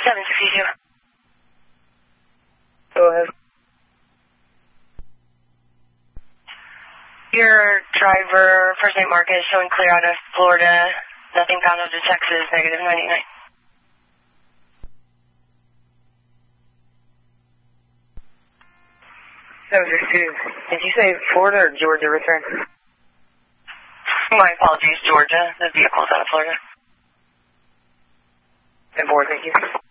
762. Go ahead. Your driver, first name Marcus, showing clear out of Florida. Nothing found out of Texas, negative 99. Did you say Florida or Georgia return? My apologies, Georgia. The vehicle's out of Florida. 10-4, thank you.